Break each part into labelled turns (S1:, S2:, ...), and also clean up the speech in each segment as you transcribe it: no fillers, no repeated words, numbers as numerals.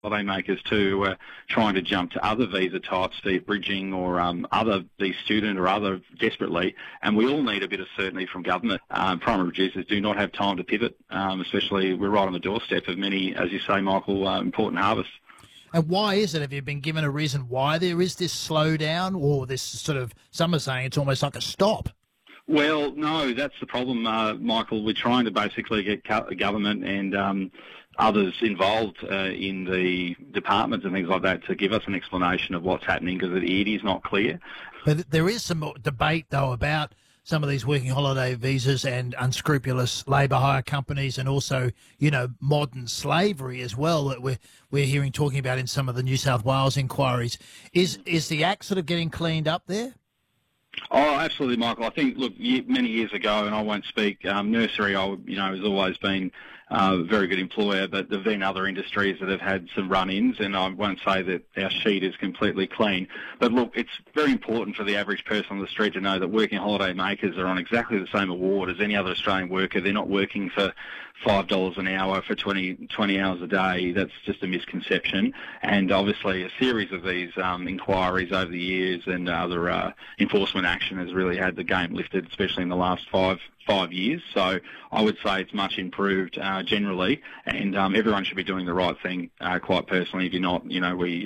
S1: holiday makers too who are trying to jump to other visa types, be it bridging or be student or other desperately, and we all need a bit of certainty from government. Primary producers do not have time to pivot, especially we're right on the doorstep of many, as you say, Michael, important harvests.
S2: And why is it? Have you been given a reason why there is this slowdown, or this sort of, some are saying it's almost like a stop?
S1: Well, no, that's the problem, Michael. We're trying to basically get government and others involved in the departments and things like that to give us an explanation of what's happening, because it is not clear.
S2: But there is some debate, though, about some of these working holiday visas and unscrupulous labour hire companies, and also, modern slavery as well, that we're hearing talking about in some of the New South Wales inquiries. Is the act sort of getting cleaned up there?
S1: Oh, absolutely, Michael. I think, look, many years ago, and I won't speak, nursery, has always been a very good employer, but there have been other industries that have had some run-ins, and I won't say that our sheet is completely clean. But look, it's very important for the average person on the street to know that working holiday makers are on exactly the same award as any other Australian worker. They're not working for $5 an hour for 20 hours a day. That's just a misconception. And obviously a series of these inquiries over the years and other enforcement action has really had the game lifted, especially in the last five years. So I would say it's much improved generally, and everyone should be doing the right thing. Quite personally, if you're not, you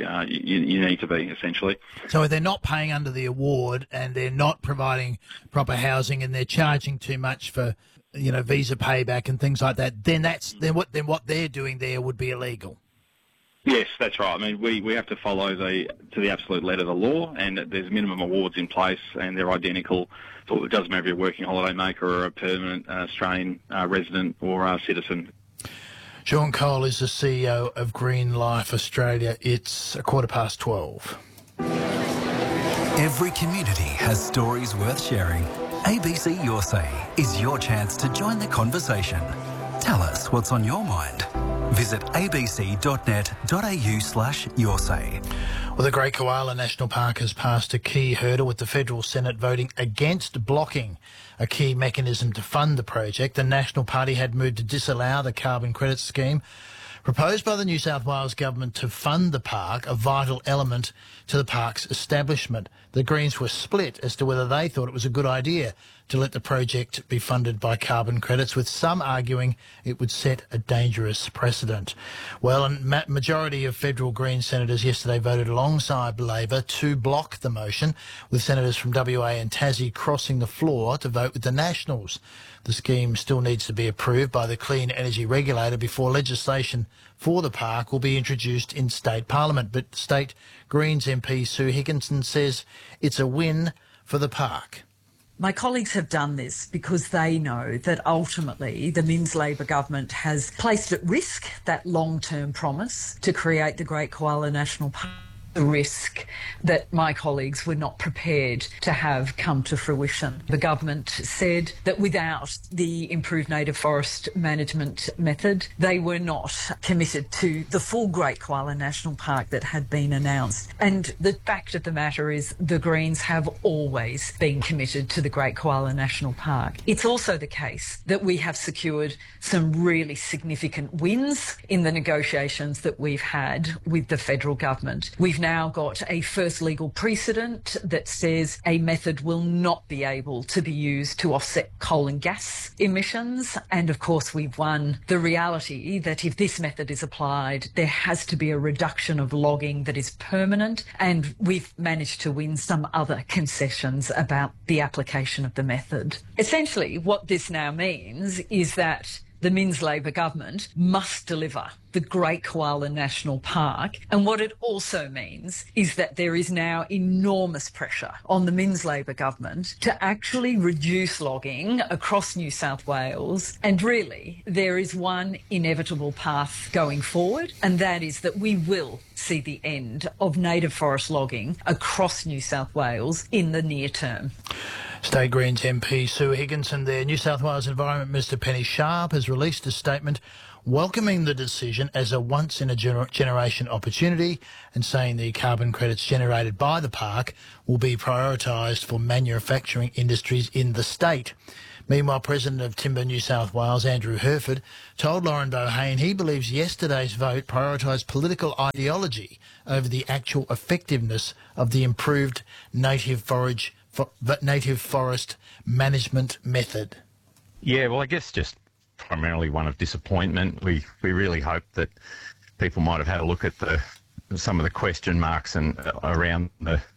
S1: need to be, essentially.
S2: So if they're not paying under the award and they're not providing proper housing and they're charging too much for visa payback and things like that, then what they're doing there would be illegal.
S1: Yes, that's right. I mean, we have to follow to the absolute letter of the law, and there's minimum awards in place, and they're identical. So it doesn't matter if you're a working holiday maker or a permanent Australian resident or a citizen.
S2: Sean Cole is the CEO of Green Life Australia. It's 12:15.
S3: Every community has stories worth sharing. ABC Your Say is your chance to join the conversation. Tell us what's on your mind. Visit abc.net.au/yoursay.
S2: Well, the Great Koala National Park has passed a key hurdle, with the federal Senate voting against blocking a key mechanism to fund the project. The National Party had moved to disallow the carbon credit scheme proposed by the New South Wales government to fund the park, a vital element to the park's establishment. The Greens were split as to whether they thought it was a good idea to let the project be funded by carbon credits, with some arguing it would set a dangerous precedent. Well, a majority of federal Green senators yesterday voted alongside Labor to block the motion, with senators from WA and Tassie crossing the floor to vote with the Nationals. The scheme still needs to be approved by the Clean Energy Regulator before legislation for the park will be introduced in state parliament. But State Greens MP Sue Higginson says it's a win for the park.
S4: My colleagues have done this because they know that ultimately the Minns Labor government has placed at risk that long-term promise to create the Great Koala National Park. The risk that my colleagues were not prepared to have come to fruition. The government said that without the improved native forest management method, they were not committed to the full Great Koala National Park that had been announced. And the fact of the matter is the Greens have always been committed to the Great Koala National Park. It's also the case that we have secured some really significant wins in the negotiations that we've had with the federal government. We've now got a first legal precedent that says a method will not be able to be used to offset coal and gas emissions. And of course, we've won the reality that if this method is applied, there has to be a reduction of logging that is permanent. And we've managed to win some other concessions about the application of the method. Essentially, what this now means is that the Minns Labor government must deliver the Great Koala National Park. And what it also means is that there is now enormous pressure on the Minns Labor government to actually reduce logging across New South Wales. And really, there is one inevitable path going forward, and that is that we will see the end of native forest logging across New South Wales in the near term.
S2: State Greens MP Sue Higginson there. New South Wales Environment Minister Penny Sharp has released a statement welcoming the decision as a once-in-a-generation opportunity and saying the carbon credits generated by the park will be prioritised for manufacturing industries in the state. Meanwhile, President of Timber New South Wales, Andrew Herford, told Lauren Bohane he believes yesterday's vote prioritised political ideology over the actual effectiveness of the improved native forest management method.
S5: Yeah, well, I guess just primarily one of disappointment. We really hoped that people might have had a look at some of the question marks and around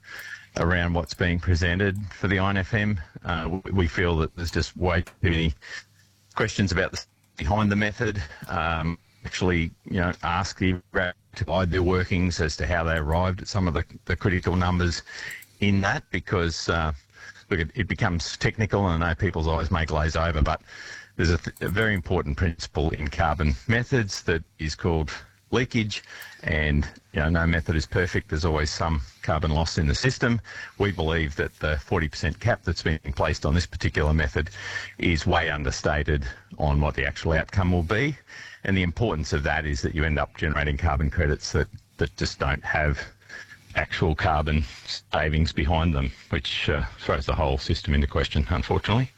S5: what's being presented for the INFM. We feel that there's just way too many questions about behind the method. Actually, ask the to provide their workings as to how they arrived at some of the critical numbers in that, because look, it becomes technical, and I know people's eyes may glaze over, but there's a very important principle in carbon methods that is called leakage, and no method is perfect. There's always some carbon loss in the system. We believe that the 40% cap that's being placed on this particular method is way understated on what the actual outcome will be, and the importance of that is that you end up generating carbon credits that just don't have actual carbon savings behind them, which throws the whole system into question, unfortunately.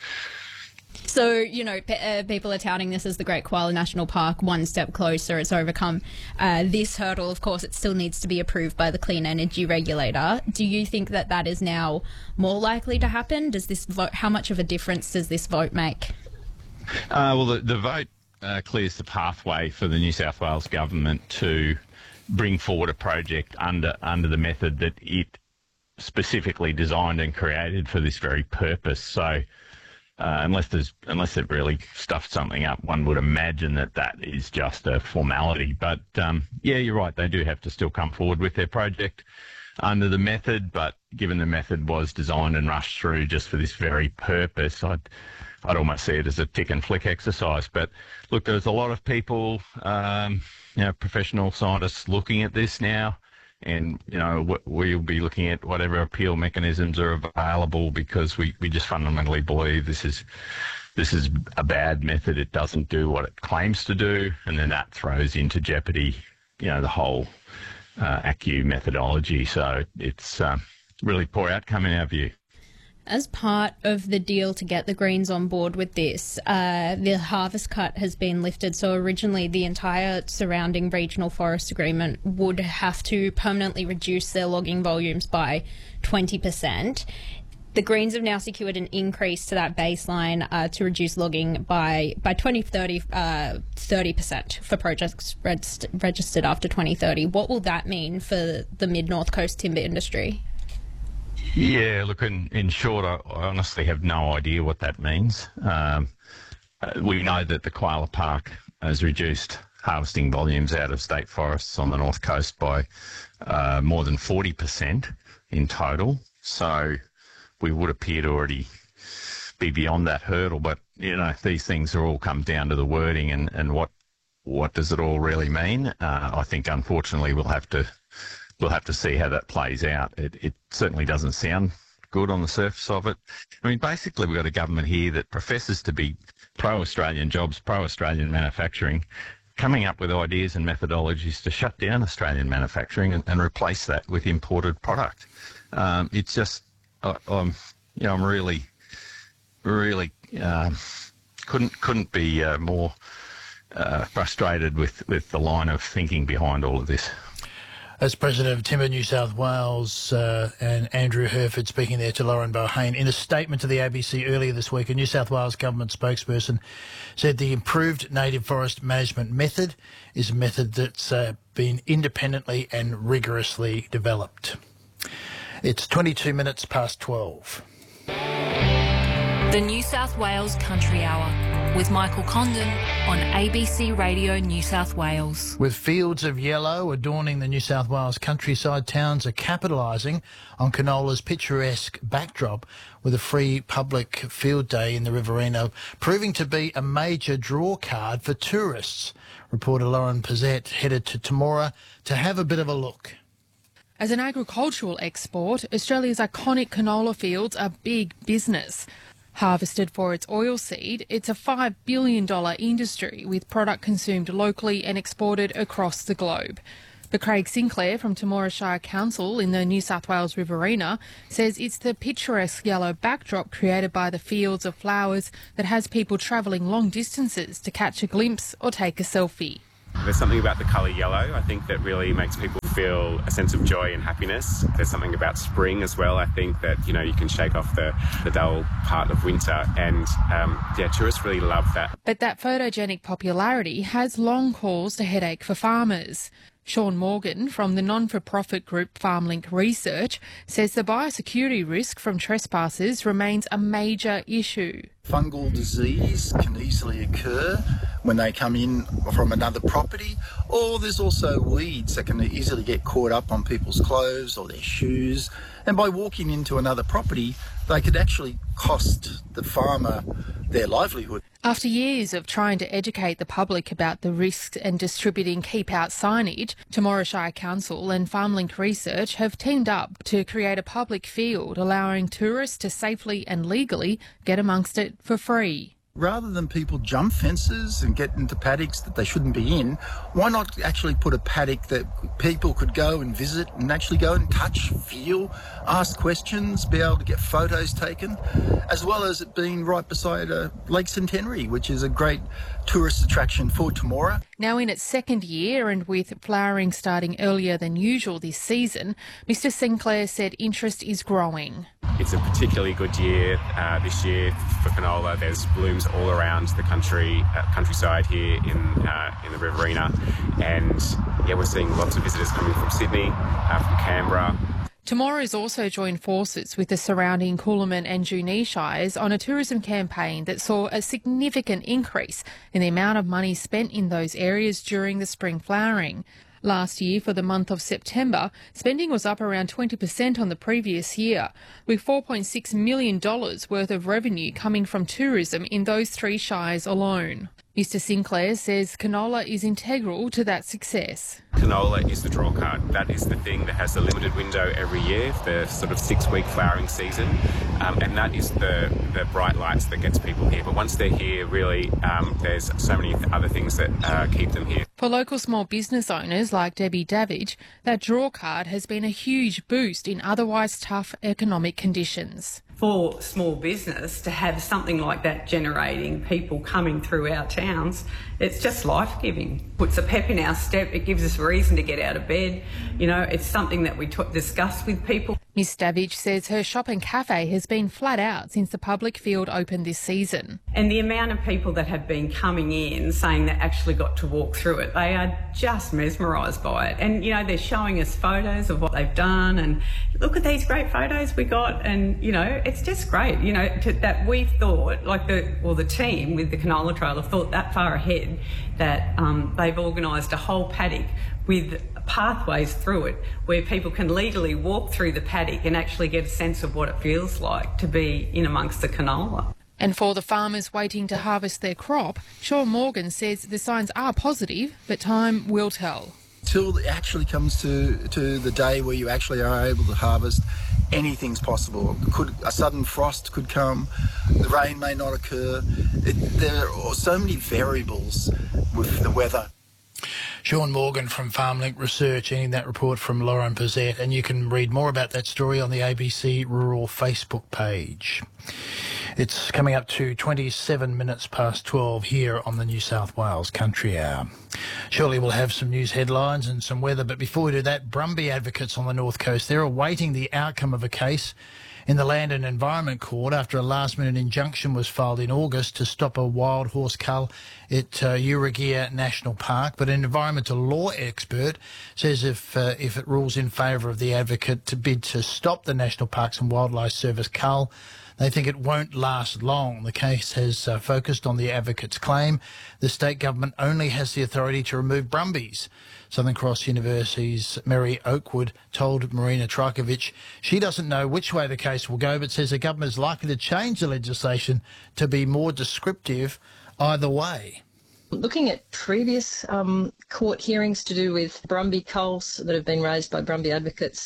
S6: So, people are touting this as the Great Koala National Park one step closer. It's overcome this hurdle. Of course, it still needs to be approved by the Clean Energy Regulator. Do you think that is now more likely to happen? Does this vote, how much of a difference does this vote make?
S5: Well, the vote clears the pathway for the New South Wales government to bring forward a project under the method that it specifically designed and created for this very purpose. So unless they've really stuffed something up, one would imagine that is just a formality. But yeah, you're right, they do have to still come forward with their project under the method, but given the method was designed and rushed through just for this very purpose, I'd almost see it as a tick and flick exercise. But look, there's a lot of people, professional scientists looking at this now, and we'll be looking at whatever appeal mechanisms are available, because we just fundamentally believe this is a bad method. It doesn't do what it claims to do, and then that throws into jeopardy the whole ACCU methodology. So it's really poor outcome in our view.
S6: As part of the deal to get the Greens on board with this, the harvest cut has been lifted. So originally the entire surrounding regional forest agreement would have to permanently reduce their logging volumes by 20%. The Greens have now secured an increase to that baseline to reduce logging by 2030, 30% for projects registered after 2030. What will that mean for the mid-North Coast timber industry?
S5: Yeah, look, in short, I honestly have no idea what that means. We know that the Koala Park has reduced harvesting volumes out of state forests on the North Coast by more than 40% in total. So we would appear to already be beyond that hurdle. But, these things are all come down to the wording and what does it all really mean. I think, unfortunately, we'll have to see how that plays out. It certainly doesn't sound good on the surface of it. I mean, basically, we've got a government here that professes to be pro-Australian jobs, pro-Australian manufacturing, coming up with ideas and methodologies to shut down Australian manufacturing and replace that with imported product. It's just, I'm really couldn't be more frustrated with the line of thinking behind all of this.
S2: As President of Timber New South Wales and Andrew Herford speaking there to Lauren Bohane. In a statement to the ABC earlier this week, a New South Wales government spokesperson said the improved native forest management method is a method that's been independently and rigorously developed. It's 22 minutes past 12.
S7: The New South Wales Country Hour with Michael Condon on ABC Radio New South Wales.
S2: With fields of yellow adorning the New South Wales countryside, towns are capitalising on canola's picturesque backdrop, with a free public field day in the Riverina proving to be a major draw card for tourists. Reporter Lauren Pizzette headed to Temora to have a bit of a look.
S8: As an agricultural export, Australia's iconic canola fields are big business. Harvested for its oilseed, it's a $5 billion industry with product consumed locally and exported across the globe. But Craig Sinclair from Temora Shire Council in the New South Wales Riverina says it's the picturesque yellow backdrop created by the fields of flowers that has people travelling long distances to catch a glimpse or take a selfie.
S9: There's something about the colour yellow, I think, that really makes people feel a sense of joy and happiness. There's something about spring as well, I think, that, you know, you can shake off the dull part of winter. And, tourists really love that.
S8: But that photogenic popularity has long caused a headache for farmers. Sean Morgan from the non-for-profit group FarmLink Research says the biosecurity risk from trespassers remains a major issue.
S10: Fungal disease can easily occur when they come in from another property, or there's also weeds that can easily get caught up on people's clothes or their shoes. And by walking into another property, they could actually cost the farmer their livelihood.
S8: After years of trying to educate the public about the risks and distributing keep out signage, Temora Shire Council and FarmLink Research have teamed up to create a public field allowing tourists to safely and legally get amongst it for free.
S10: Rather than people jump fences and get into paddocks that they shouldn't be in, why not actually put a paddock that people could go and visit and actually go and touch, feel, ask questions, be able to get photos taken, as well as it being right beside Lake Centenary, which is a great tourist attraction for Temora.
S8: Now in its second year and with flowering starting earlier than usual this season, Mr Sinclair said interest is growing.
S9: It's a particularly good year this year for canola. There's blooms all around the countryside here in the Riverina, and we're seeing lots of visitors coming from Sydney, from Canberra.
S8: Temora has also joined forces with the surrounding Coolamon and Junee Shires on a tourism campaign that saw a significant increase in the amount of money spent in those areas during the spring flowering. Last year, for the month of September, spending was up around 20% on the previous year, with $4.6 million worth of revenue coming from tourism in those three shires alone. Mr Sinclair says canola is integral to that success.
S9: Canola is the draw card. That is the thing that has a limited window every year, the sort of 6-week flowering season, and that is the bright lights that gets people here. But once they're here, really, there's so many other things that keep them here.
S8: For local small business owners like Debbie Davidge, that draw card has been a huge boost in otherwise tough economic conditions.
S11: For small business to have something like that generating people coming through our towns, it's just life-giving. Puts a pep in our step, it gives us a reason to get out of bed. You know, it's something that we discuss with people.
S8: Miss Davidge says her shop and cafe has been flat out since the public field opened this season.
S11: And the amount of people that have been coming in saying they actually got to walk through it, they are just mesmerised by it. And, you know, they're showing us photos of what they've done and look at these great photos we got, and, you know, it's just great, you know, that we've thought, like the team with the canola trail have thought that far ahead, that they've organised a whole paddock with pathways through it where people can legally walk through the paddock and actually get a sense of what it feels like to be in amongst the canola.
S8: And for the farmers waiting to harvest their crop, Sean Morgan says the signs are positive, but time will tell.
S10: Till it actually comes to the day where you actually are able to harvest, anything's possible. A sudden frost could come, the rain may not occur. There are so many variables with the weather.
S2: Sean Morgan from FarmLink Research, ending that report from Lauren Pizzette, and you can read more about that story on the ABC Rural Facebook page. It's coming up to 27 minutes past 12 here on the New South Wales Country Hour. Surely we'll have some news headlines and some weather, but before we do that, Brumby advocates on the North Coast, they're awaiting the outcome of a case in the Land and Environment Court after a last-minute injunction was filed in August to stop a wild horse cull at Urrugia National Park. But an environmental law expert says if it rules in favour of the advocate to bid to stop the National Parks and Wildlife Service cull, they think it won't last long. The case has focused on the advocate's claim the state government only has the authority to remove brumbies. Southern Cross University's Mary Oakwood told Marina Trajkovic she doesn't know which way the case will go, but says the government is likely to change the legislation to be more descriptive either way.
S12: Looking at previous court hearings to do with brumby culls that have been raised by brumby advocates,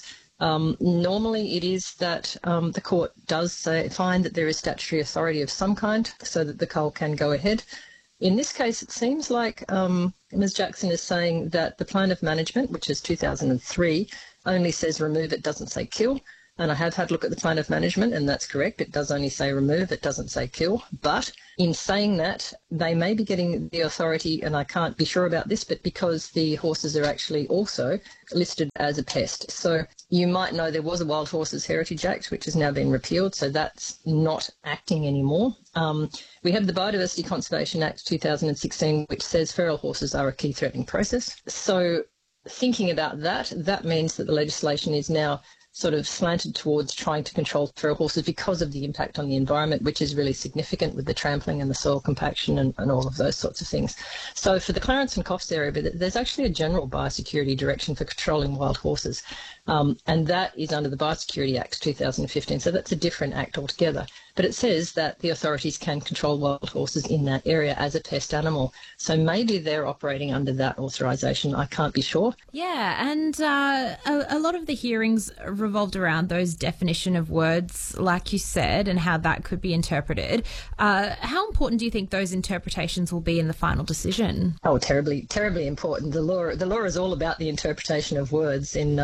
S12: normally it is that the court does find that there is statutory authority of some kind so that the cull can go ahead. In this case, it seems like Ms Jackson is saying that the plan of management, which is 2003, only says remove, it doesn't say kill. And I have had a look at the plan of management, and that's correct. It does only say remove, it doesn't say kill. But in saying that, they may be getting the authority, and I can't be sure about this, but because the horses are actually also listed as a pest. So you might know there was a Wild Horses Heritage Act, which has now been repealed, so that's not acting anymore. We have the Biodiversity Conservation Act 2016, which says feral horses are a key threatening process. So thinking about that, that means that the legislation is now sort of slanted towards trying to control feral horses because of the impact on the environment, which is really significant with the trampling and the soil compaction and all of those sorts of things. So for the Clarence and Coffs area, there's actually a general biosecurity direction for controlling wild horses, and that is under the Biosecurity Act 2015. So that's a different act altogether. But it says that the authorities can control wild horses in that area as a pest animal. So maybe they're operating under that authorisation. I can't be sure.
S13: Yeah, and a lot of the hearings revolved around those definition of words, like you said, and how that could be interpreted. How important do you think those interpretations will be in the final decision?
S12: Oh, terribly important. The law is all about the interpretation of words in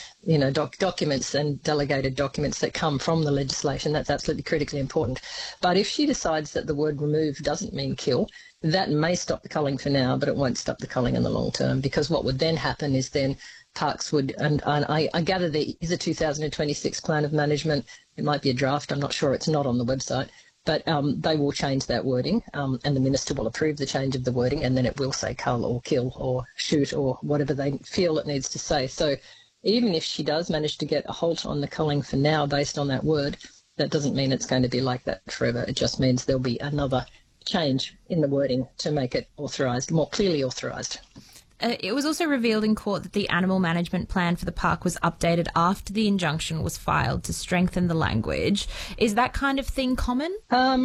S12: documents and delegated documents that come from the legislation. That's absolutely critically important. But if she decides that the word remove doesn't mean kill, that may stop the culling for now, but it won't stop the culling in the long term, because what would then happen is then parks would, and I gather there is a 2026 plan of management. It might be a draft. I'm not sure. It's not on the website. But they will change that wording, and the minister will approve the change of the wording, and then it will say cull or kill or shoot or whatever they feel it needs to say. So even if she does manage to get a halt on the culling for now based on that word, that doesn't mean it's going to be like that forever. It just means there'll be another change in the wording to make it authorised, more clearly authorised.
S13: It was also revealed in court that the animal management plan for the park was updated after the injunction was filed to strengthen the language. Is that kind of thing common?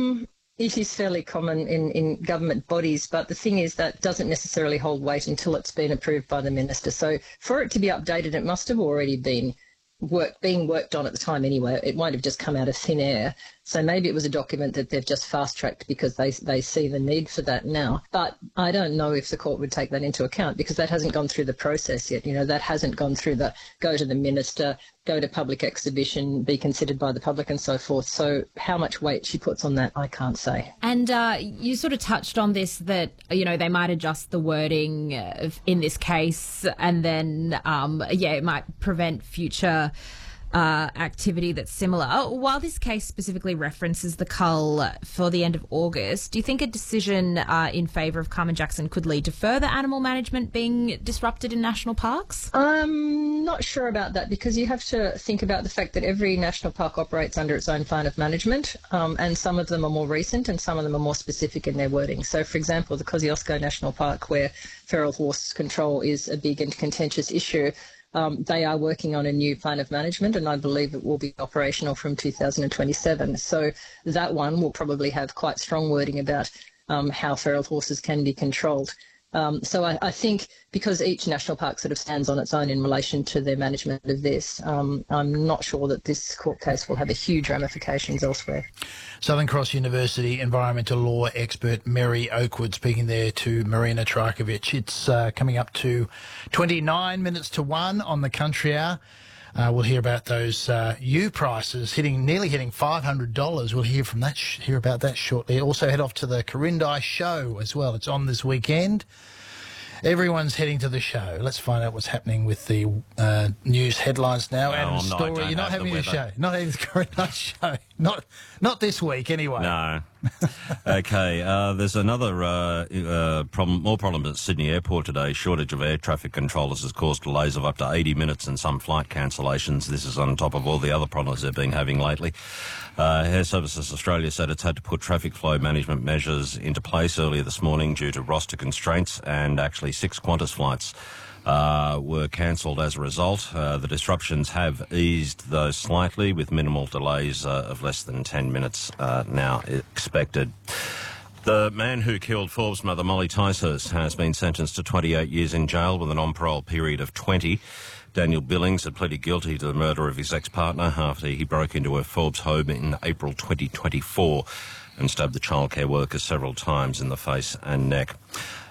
S12: It is fairly common in government bodies, but the thing is that doesn't necessarily hold weight until it's been approved by the minister. So for it to be updated, it must have already been being worked on at the time anyway. It won't have just come out of thin air. So maybe it was a document that they've just fast-tracked because they see the need for that now. But I don't know if the court would take that into account because that hasn't gone through the process yet. That hasn't gone through the go to the minister, go to public exhibition, be considered by the public and so forth. So how much weight she puts on that, I can't say.
S13: And you sort of touched on this, that, they might adjust the wording in this case and then, it might prevent future activity that's similar. While this case specifically references the cull for the end of August, do you think a decision in favour of Carmen Jackson could lead to further animal management being disrupted in national parks?
S12: I'm not sure about that, because you have to think about the fact that every national park operates under its own plan of management, and some of them are more recent and some of them are more specific in their wording. So, for example, the Kosciuszko National Park, where feral horse control is a big and contentious issue, they are working on a new plan of management, and I believe it will be operational from 2027. So that one will probably have quite strong wording about how feral horses can be controlled. So I think because each national park sort of stands on its own in relation to their management of this, I'm not sure that this court case will have a huge ramifications elsewhere.
S2: Southern Cross University environmental law expert Mary Oakwood speaking there to Marina Trajkovic. It's coming up to 29 minutes to 1 on the Country Hour. We'll hear about those ewe prices nearly hitting $500. We'll hear about that shortly. Also head off to the Corindai show as well. It's on this weekend. Everyone's heading to the show. Let's find out what's happening with the news headlines now.
S14: Well,
S2: Story. You're not having a show. Not having the Corindai show. Not this week anyway.
S14: No. Okay, there's another more problem at Sydney Airport today. Shortage of air traffic controllers has caused delays of up to 80 minutes and some flight cancellations. This is on top of all the other problems they've been having lately. Air Services Australia said it's had to put traffic flow management measures into place earlier this morning due to roster constraints, and actually 6 Qantas flights were cancelled as a result. The disruptions have eased, though, slightly, with minimal delays of less than 10 minutes now expected. The man who killed Forbes mother Molly Ticehurst has been sentenced to 28 years in jail with an on-parole period of 20. Daniel Billings had pleaded guilty to the murder of his ex-partner after he broke into her Forbes home in April 2024 and stabbed the childcare worker several times in the face and neck.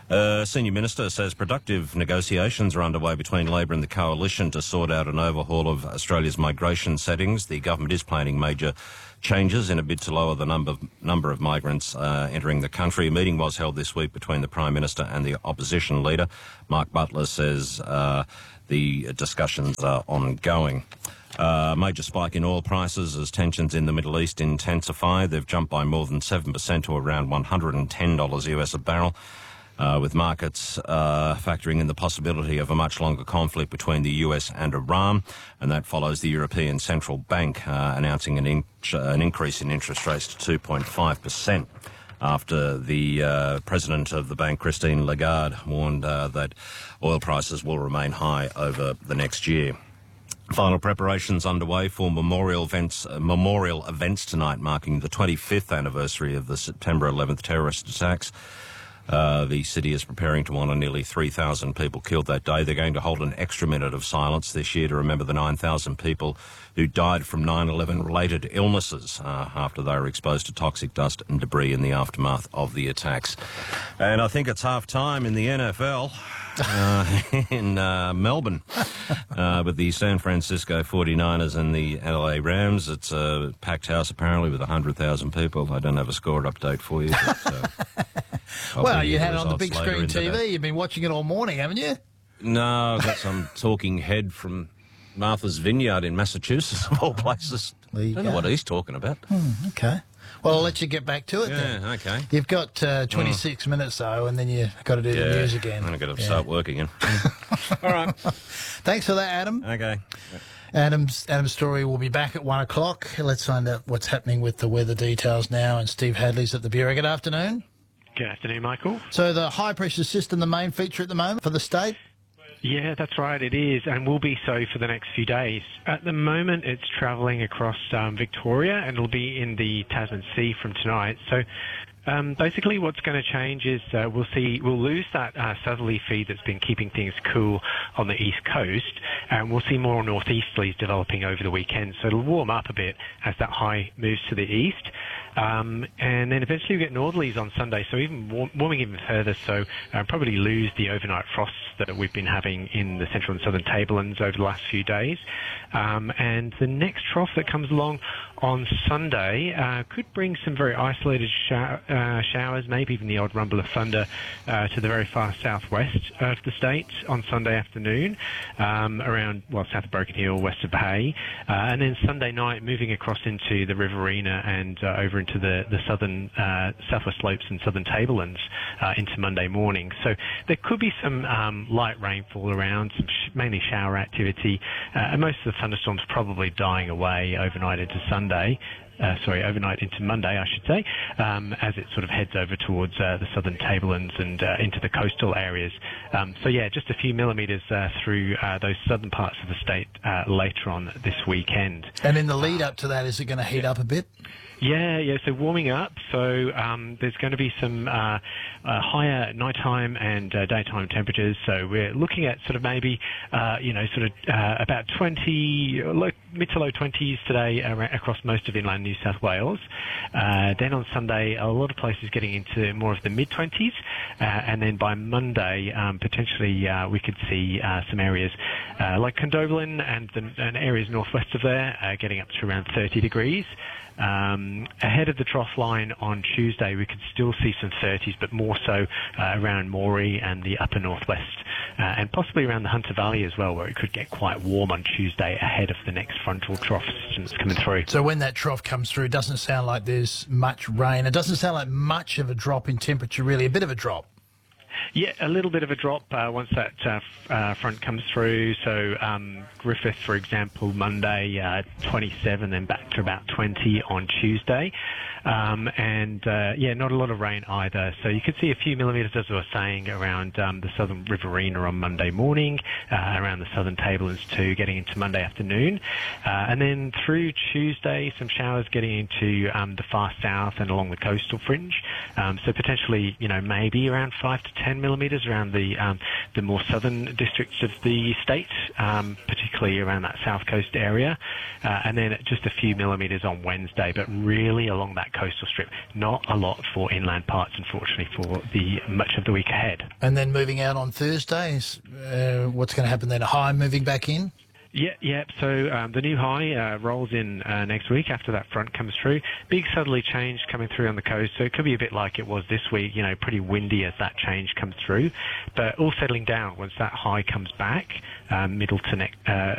S14: Senior Minister says productive negotiations are underway between Labor and the Coalition to sort out an overhaul of Australia's migration settings. The government is planning major changes in a bid to lower the number of migrants entering the country. A meeting was held this week between the Prime Minister and the opposition leader. Mark Butler says the discussions are ongoing. Major spike in oil prices as tensions in the Middle East intensify. They've jumped by more than 7% to around $110 US a barrel. With markets factoring in the possibility of a much longer conflict between the US and Iran, and that follows the European Central Bank announcing an increase in interest rates to 2.5% after the president of the bank, Christine Lagarde, warned that oil prices will remain high over the next year. Final preparations underway for memorial events tonight, marking the 25th anniversary of the September 11th terrorist attacks. The city is preparing to honour nearly 3,000 people killed that day. They're going to hold an extra minute of silence this year to remember the 9,000 people who died from 9/11 related illnesses after they were exposed to toxic dust and debris in the aftermath of the attacks. And I think it's half time in the NFL. In Melbourne with the San Francisco 49ers and the LA Rams. It's a packed house apparently with 100,000 people. I don't have a score update for you. But,
S2: well, you had it on the big screen TV. You've been watching it all morning, haven't you?
S14: No, I've got some talking head from Martha's Vineyard in Massachusetts, of all places. I don't know what he's talking about.
S2: Okay. Well, I'll let you get back to it then.
S14: Yeah, okay.
S2: You've got 26 minutes, though, and then you've got to do the news again.
S14: I'm going to start working again. All right.
S2: Thanks for that, Adam.
S14: Okay.
S2: Adam's story will be back at 1 o'clock. Let's find out what's happening with the weather details now. And Steve Hadley's at the Bureau. Good afternoon.
S15: Good afternoon, Michael.
S2: So the high-pressure system, the main feature at the moment for the state?
S15: Yeah, that's right, it is, and will be so for the next few days. At the moment, it's travelling across Victoria, and it'll be in the Tasman Sea from tonight. So basically what's going to change is we'll lose that southerly feed that's been keeping things cool on the east coast, and we'll see more northeasterlies developing over the weekend. So it'll warm up a bit as that high moves to the east. And then eventually we get northerlies on Sunday, so even warming even further, so probably lose the overnight frosts that we've been having in the central and southern tablelands over the last few days. And the next trough that comes along on Sunday could bring some very isolated showers, maybe even the odd rumble of thunder to the very far southwest of the state on Sunday afternoon, around, south of Broken Hill, west of Bay. And then Sunday night, moving across into the Riverina and over into the southern southwest slopes and southern tablelands into Monday morning. So there could be some light rainfall around, some mainly shower activity, and most of the thunderstorms probably dying away overnight into overnight into Monday, I should say, as it sort of heads over towards the southern tablelands and into the coastal areas. Just a few millimetres through those southern parts of the state later on this weekend.
S2: And in the lead up to that, is it going to heat up a bit?
S15: Yeah, so warming up. So there's going to be some higher nighttime and daytime temperatures. So we're looking at sort of maybe, about 20, mid to low 20s today across most of inland New South Wales. Then on Sunday, a lot of places getting into more of the mid-20s. And then by Monday, potentially we could see some areas like Condobolin and areas northwest of there getting up to around 30 degrees. Ahead of the trough line on Tuesday, we could still see some 30s, but more so around Moree and the upper northwest, and possibly around the Hunter Valley as well, where it could get quite warm on Tuesday ahead of the next frontal trough system that's coming through.
S2: So when that trough comes through, it doesn't sound like there's much rain. It doesn't sound like much of a drop in temperature, really, a bit of a drop.
S15: Yeah, a little bit of a drop once that front comes through. So Griffith, for example, Monday 27, then back to about 20 on Tuesday. Not a lot of rain either. So you could see a few millimetres, as I was saying, around the southern Riverina on Monday morning, around the southern tablelands too, getting into Monday afternoon. And then through Tuesday, some showers getting into the far south and along the coastal fringe. So potentially, maybe around 5 to 10 millimetres around the more southern districts of the state, particularly clear around that south coast area, and then just a few millimetres on Wednesday, but really along that coastal strip. Not a lot for inland parts, unfortunately, for the much of the week ahead.
S2: And then moving out on Thursdays, what's going to happen then? A high moving back in?
S15: Yeah. So the new high rolls in next week after that front comes through. Big southerly change coming through on the coast, so it could be a bit like it was this week, pretty windy as that change comes through. But all settling down once that high comes back, middle to